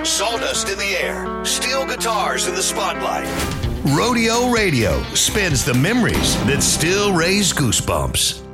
Sawdust in the air. Steel guitars in the spotlight. Rodeo Radio spins the memories that still raise goosebumps.